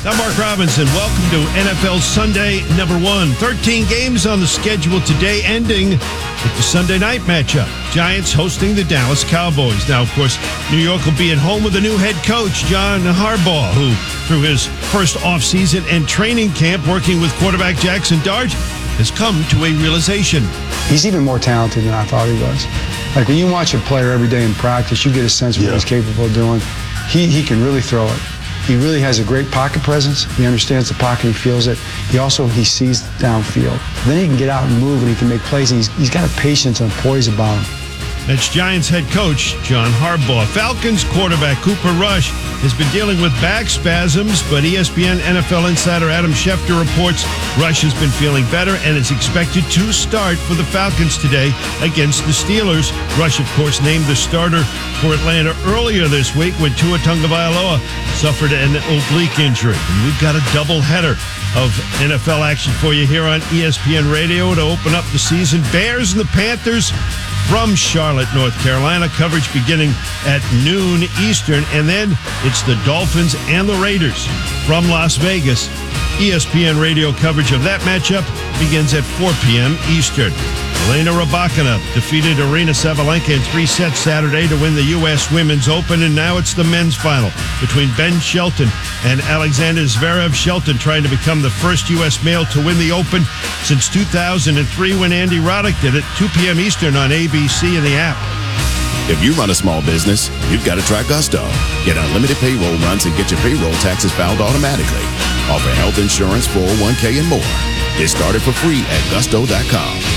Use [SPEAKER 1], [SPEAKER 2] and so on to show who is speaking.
[SPEAKER 1] I'm Mark Robinson. Welcome to NFL Sunday number 1. 13 games on the schedule today, ending with the Sunday night matchup. Giants hosting the Dallas Cowboys. Now, of course, New York will be at home with a new head coach, John Harbaugh, who, through his first offseason and training camp working with quarterback Jackson Dart, has come to a realization.
[SPEAKER 2] He's even more talented than I thought he was. Like, when you watch a player every day in practice, you get a sense of what he's capable of doing. He can really throw it. He really has a great pocket presence. He understands the pocket. He feels it. He sees downfield. Then he can get out and move, and he can make plays. He's got a patience and a poise about him.
[SPEAKER 1] That's Giants head coach John Harbaugh. Falcons quarterback Cooper Rush has been dealing with back spasms, but ESPN NFL insider Adam Schefter reports Rush has been feeling better and is expected to start for the Falcons today against the Steelers. Rush, of course, named the starter for Atlanta earlier this week when Tua Tagovailoa suffered an oblique injury. And we've got a doubleheader of NFL action for you here on ESPN Radio to open up the season. Bears and the Panthers from Charlotte, North Carolina. Coverage beginning at noon Eastern. And then it's the Dolphins and the Raiders from Las Vegas. ESPN Radio coverage of that matchup begins at 4 p.m. Eastern. Elena Rybakina defeated Arina Sabalenka in 3 sets Saturday to win the U.S. Women's Open, and now it's the men's final between Ben Shelton and Alexander Zverev. Shelton trying to become the first U.S. male to win the Open since 2003 when Andy Roddick did it. 2 p.m. Eastern on ABC and the app.
[SPEAKER 3] If you run a small business, you've got to try Gusto. Get unlimited payroll runs and get your payroll taxes filed automatically. Offer health insurance, 401k, and more. Get started for free at gusto.com.